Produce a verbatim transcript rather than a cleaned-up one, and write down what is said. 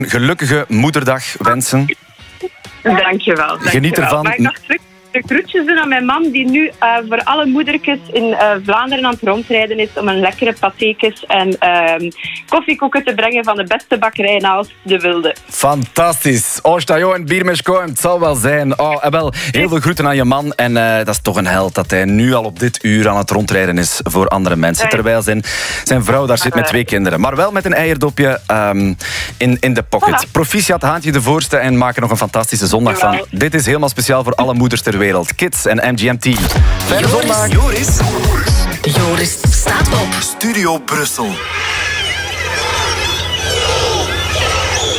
Gelukkige moederdag wensen. Dankjewel. Dank Geniet ervan. Maar ik dacht terug de groetjes doen aan mijn mam, die nu uh, voor alle moedertjes in uh, Vlaanderen aan het rondrijden is om een lekkere patékes en uh, koffiekoeken te brengen van de beste bakkerij naast de Wilde. Fantastisch. Oostajo en Biermeschko, het zal wel zijn. Oh, wel, heel veel groeten aan je man. En uh, dat is toch een held dat hij nu al op dit uur aan het rondrijden is voor andere mensen. Terwijl zijn, zijn vrouw daar zit met twee kinderen. Maar wel met een eierdopje um, in, in de pocket. Voilà. Proficiat, Haantje de Voorste, en maak er nog een fantastische zondag van. Dit is helemaal speciaal voor alle moeders ter wereld. Kids en M G M T. Fijne zondag. Joris. Joris staat op. Studio Brussel.